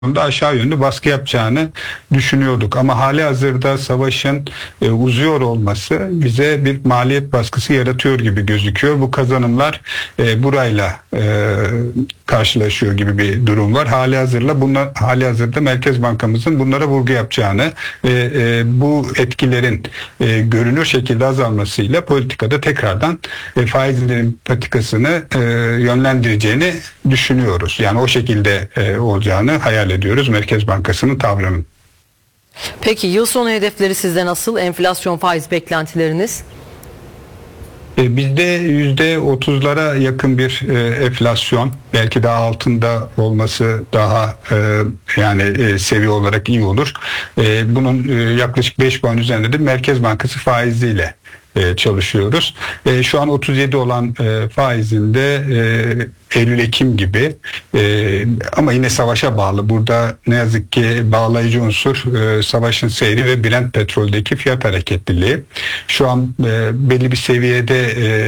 aşağı yönlü baskı yapacağını düşünüyorduk. Ama hali hazırda savaşın uzuyor olması bize bir maliyet baskısı yaratıyor gibi gözüküyor. Bu kazanımlar burayla karşılaşıyor gibi bir durum var. Hali hazırda Merkez Bankamızın bunlara vurgu yapacağını ve bu etkilerin görünür şekilde azalmasıyla politikada tekrardan faiz indirim patikasını yönlendireceğini düşünüyoruz. Yani o şekilde olacağını hayal ediyoruz Merkez Bankası'nın tavrının. Peki yıl sonu hedefleri sizde nasıl? Enflasyon, faiz beklentileriniz? Bizde %30'lara yakın bir enflasyon, belki daha altında olması daha seviye olarak iyi olur. Bunun yaklaşık 5 puan üzerinde de Merkez Bankası faiziyle çalışıyoruz. Şu an 37 olan faizinde Eylül-Ekim gibi ama yine savaşa bağlı. Burada ne yazık ki bağlayıcı unsur savaşın seyri ve Brent petroldeki fiyat hareketliliği. Şu an belli bir seviyede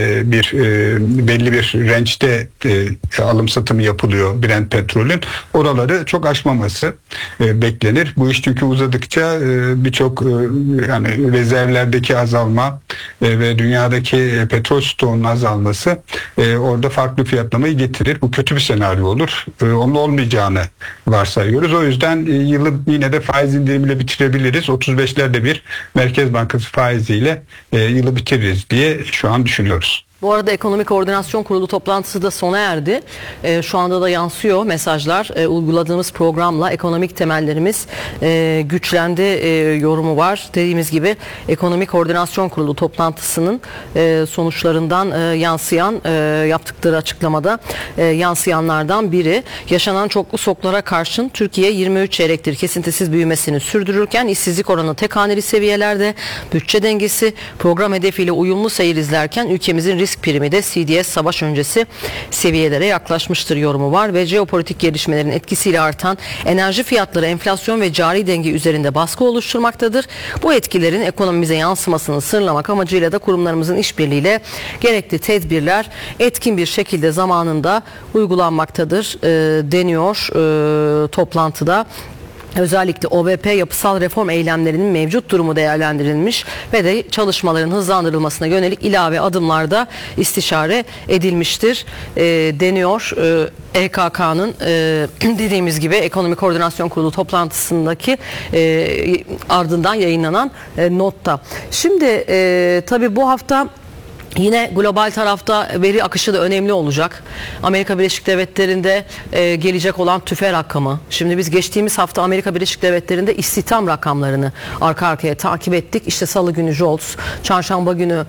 belli bir range'de alım satımı yapılıyor Brent petrolün. Oraları çok aşmaması beklenir. Bu iş çünkü uzadıkça birçok rezervlerdeki azalma ve dünyadaki petrol stoğunun azalması orada farklı fiyatlamayı getirir. Bu kötü bir senaryo olur. Onun olmayacağını varsayıyoruz. O yüzden yılı yine de faiz indirimiyle bitirebiliriz. 35'lerde bir Merkez Bankası faiziyle yılı bitiririz diye şu an düşünüyoruz. Bu arada Ekonomik Koordinasyon Kurulu toplantısı da sona erdi. Şu anda da yansıyor mesajlar. Uyguladığımız programla ekonomik temellerimiz güçlendi yorumu var. Dediğimiz gibi Ekonomik Koordinasyon Kurulu toplantısının sonuçlarından yansıyan, yaptıkları açıklamada yansıyanlardan biri. Yaşanan çoklu şoklara karşın Türkiye 23 çeyrektir kesintisiz büyümesini sürdürürken işsizlik oranı tek haneli seviyelerde, bütçe dengesi program hedefiyle uyumlu seyir izlerken ülkemizin risk primi de CDS savaş öncesi seviyelere yaklaşmıştır yorumu var ve jeopolitik gelişmelerin etkisiyle artan enerji fiyatları enflasyon ve cari denge üzerinde baskı oluşturmaktadır. Bu etkilerin ekonomimize yansımasını sınırlamak amacıyla da kurumlarımızın işbirliğiyle gerekli tedbirler etkin bir şekilde zamanında uygulanmaktadır deniyor toplantıda. Özellikle OVP yapısal reform eylemlerinin mevcut durumu değerlendirilmiş ve de çalışmaların hızlandırılmasına yönelik ilave adımlarda istişare edilmiştir deniyor. EKK'nın dediğimiz gibi Ekonomik Koordinasyon Kurulu toplantısındaki ardından yayınlanan notta. Şimdi tabii bu hafta yine global tarafta veri akışı da önemli olacak. Amerika Birleşik Devletleri'nde gelecek olan tüfe rakamı. Şimdi biz geçtiğimiz hafta Amerika Birleşik Devletleri'nde istihdam rakamlarını arka arkaya takip ettik. İşte Salı günü JOLTS, Çarşamba günü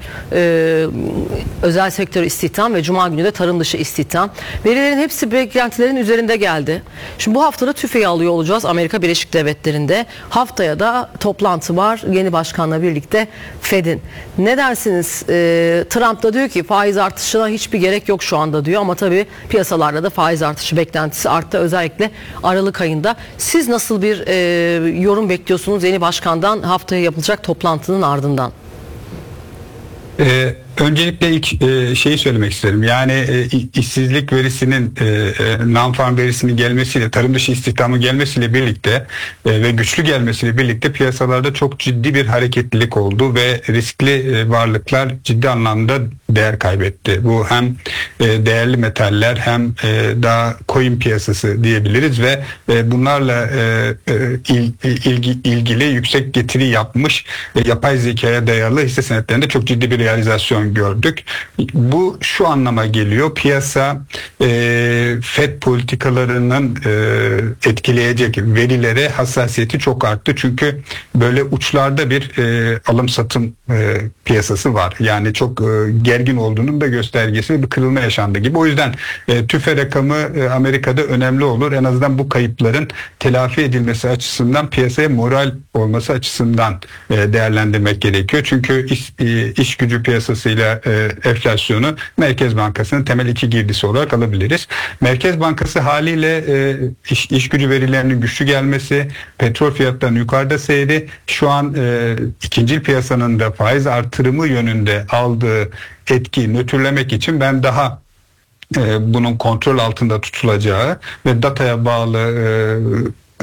özel sektör istihdam ve Cuma günü de tarım dışı istihdam. Verilerin hepsi beklentilerin üzerinde geldi. Şimdi bu haftada tüfeyi alıyor olacağız Amerika Birleşik Devletleri'nde. Haftaya da toplantı var yeni başkanla birlikte Fed'in. Ne dersiniz? Trump da diyor ki faiz artışına hiçbir gerek yok şu anda diyor ama tabii piyasalarda da faiz artışı beklentisi arttı özellikle Aralık ayında. Siz nasıl bir yorum bekliyorsunuz yeni başkandan haftaya yapılacak toplantının ardından? Öncelikle ilk şeyi söylemek isterim. Yani işsizlik verisinin non-farm verisinin gelmesiyle, tarım dışı istihdamın gelmesiyle birlikte ve güçlü gelmesiyle birlikte piyasalarda çok ciddi bir hareketlilik oldu ve riskli varlıklar ciddi anlamda değer kaybetti. Bu hem değerli metaller hem daha coin piyasası diyebiliriz ve bunlarla ilgili yüksek getiri yapmış yapay zekaya dayalı hisse senetlerinde çok ciddi bir realizasyon gördük. Bu şu anlama geliyor. Piyasa FED politikalarının etkileyecek verilere hassasiyeti çok arttı. Çünkü böyle uçlarda bir alım satım piyasası var. Yani çok gergin olduğunun da göstergesi ve bir kırılma yaşandı gibi. O yüzden tüfe rakamı Amerika'da önemli olur. En azından bu kayıpların telafi edilmesi açısından piyasaya moral olması açısından değerlendirmek gerekiyor. Çünkü iş gücü piyasasıyla enflasyonu Merkez Bankası'nın temel iki girdisi olarak alabiliriz. Merkez Bankası haliyle iş gücü verilerinin güçlü gelmesi, petrol fiyatlarının yukarıda seyri, şu an ikincil piyasanın da faiz artırımı yönünde aldığı etkiyi nötrlemek için ben daha bunun kontrol altında tutulacağı ve dataya bağlı